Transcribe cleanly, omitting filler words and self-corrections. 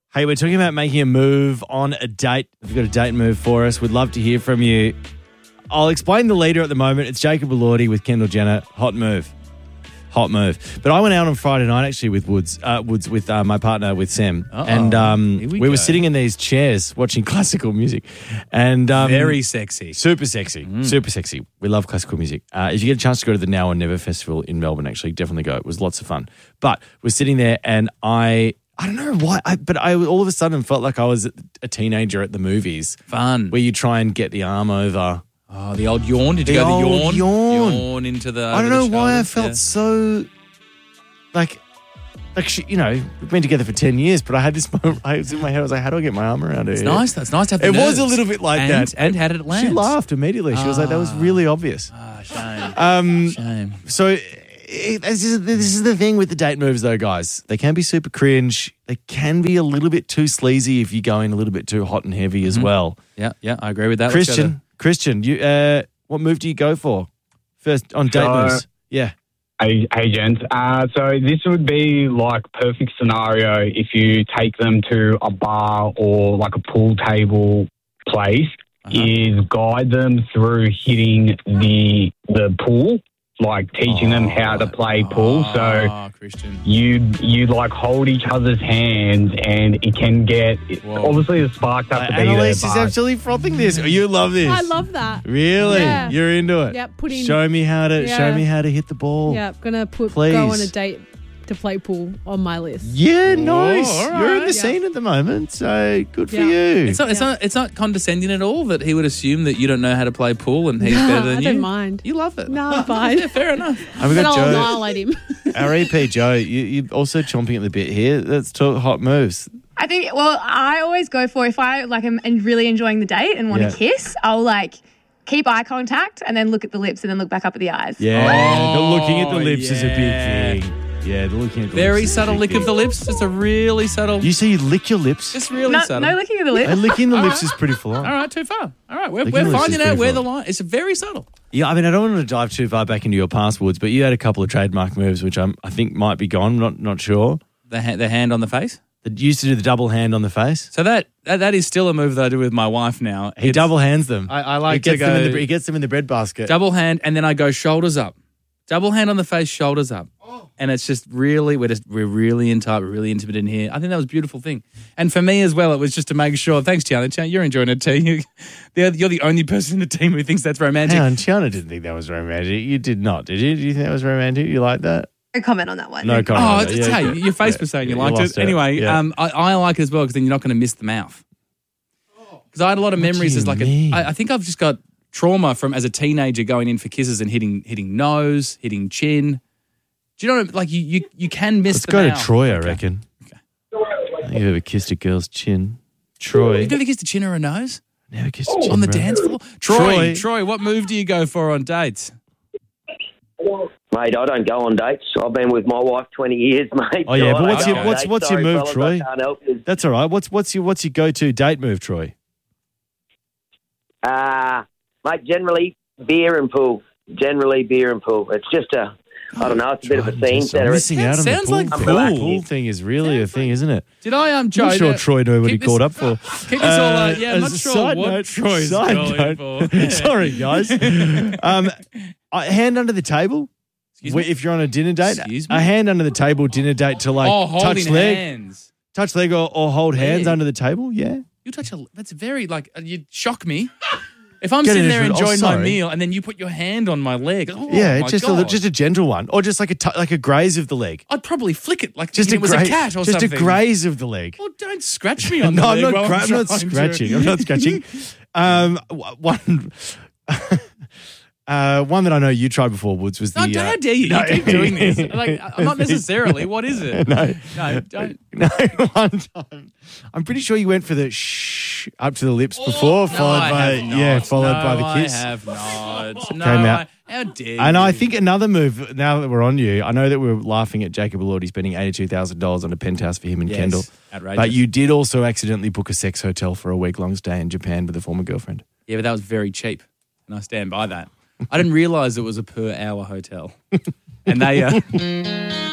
Hey, we're talking about making a move on a date. If you've got a date move for us, we'd love to hear from you. I'll explain the leader at the moment. It's Jacob Elordi with Kendall Jenner. Hot move. Hot move. But I went out on Friday night actually with Woods with my partner, with Sam. And we were sitting in these chairs watching classical music. And very sexy. Super sexy. Super sexy. We love classical music. If you get a chance to go to the Now or Never Festival in Melbourne, actually, definitely go. It was lots of fun. But we're sitting there and I don't know why, but I all of a sudden felt like I was a teenager at the movies. Fun. Where you try and get the arm over. Oh, the old yawn. Did you go the yawn? Yawn into the. I don't know why I felt so like you know, we've been together for 10 years, but I had this moment. I was in my head. I was like, how do I get my arm around her? It's nice. That's nice to have. It was a little bit like that. And how did it land? She laughed immediately. She was like, that was really obvious. Shame. Shame. So this is the thing with the date moves, though, guys. They can be super cringe. They can be a little bit too sleazy if you go in a little bit too hot and heavy as well. Yeah, I agree with that. Christian, you what move do you go for first on date moves? Yeah. Hey, gents. So this would be like perfect scenario if you take them to a bar or like a pool table place, is guide them through hitting the pool, like teaching them how to play pool. So Christian, you like hold each other's hands, and it can get obviously the sparks have to be there. Annalise is absolutely frothing this. You love this. I love that. Really? Yeah. You're into it. Yep. Show me how to hit the ball. Yeah, gonna go on a date to play pool on my list. Yeah, nice. All You're in right. the scene at the moment, so good for you. It's not condescending at all that he would assume that you don't know how to play pool and he's better than you. I don't mind. You love it. No, I'm fine. Yeah, fair enough. And we've But got I'll Joe, annihilate him. our EP Joe. You're also chomping at the bit here. Let's talk hot moves. I think, I always go for, if I am really enjoying the date and want to kiss, I'll keep eye contact and then look at the lips and then look back up at the eyes. Yeah, the looking at the lips is a big thing. Yeah, the looking at the Very lips. subtle lick of the lips. Just a really subtle. You say you lick your lips? Just really subtle. No licking of the lips. And licking the lips is pretty full on. All right, too far. All right, we're Licking the lips finding is out pretty where full the line. It's very subtle. Yeah, I mean, I don't want to dive too far back into your past, Woods, but you had a couple of trademark moves, which I think might be gone. Not sure. The hand on the face. That used to do the double hand on the face. So that is still a move that I do with my wife now. He double hands them. I like he to gets go. them he gets them in the bread basket. Double hand, and then I go shoulders up. Double hand on the face, shoulders up. And it's just really, we're really in tight, we're really intimate in here. I think that was a beautiful thing. And for me as well, it was just to make sure, thanks, Tiana. Tiana, you're enjoying it too. You're the only person in the team who thinks that's romantic. Hang on, Tiana didn't think that was romantic. You did not, did you? Did you think that was romantic? You like that? No comment on that one. No comment. Oh, hey, your face was saying you liked it. Anyway, I like it as well because then you're not going to miss the mouth. Because I had a lot of memories as I think I've just got trauma from as a teenager going in for kisses and hitting nose, hitting chin. Do you know, like you can miss the mouth. Let's go to Troy, I reckon. Okay. I think you've ever kissed a girl's chin. Troy. You've never kissed a chin or a nose? Never kissed a chin, on the bro. dance floor? Troy, what move do you go for on dates? Mate, I don't go on dates. I've been with my wife 20 years, mate. Oh yeah, So but I don't go on what's dates. your Sorry, move, fellas, Troy? I can't help you. That's all right. What's your go-to date move, Troy? Mate, generally beer and pool. It's just I don't know, it's a bit of a scene setter. Missing out on the Sounds pool like thing. pool. The pool thing is really a thing, isn't it? Did I I'm not sure Troy knew what he called up for. Keep this all I'm as not a sure side what note, Troy's side going note. for. Sorry, guys. Hand under the table. Excuse me? If you're on a dinner date, Excuse me? a hand under the table dinner date to touch holding leg, hands. touch leg or hold hands Leg. under the table. Yeah. You touch that's very you'd shock me. If I'm Get sitting it there into it. Oh, enjoying my sorry. meal and then you put your hand on my leg, Yeah, my just God. just a gentle one, or just like a graze of the leg. I'd probably flick it like Just it was a cat or just something. a graze of the leg. Well, don't scratch me on No, the I'm leg. not. while I'm not trying to- scratching. I'm not scratching. One. One that I know you tried before, Woods, was No, the. how dare you? You keep doing this. Not necessarily. What is it? No, don't. no. One time, I'm pretty sure you went for the shh up to the lips before, followed by the kiss. I have not. No, Came out. how dare you? And I think another move. Now that we're on you, I know that we're laughing at Jacob Elordi spending $82,000 on a penthouse for him and Kendall. Outrageous. But you did also accidentally book a sex hotel for a week-long stay in Japan with a former girlfriend. Yeah, but that was very cheap, and I stand by that. I didn't realise it was a per-hour hotel, and they.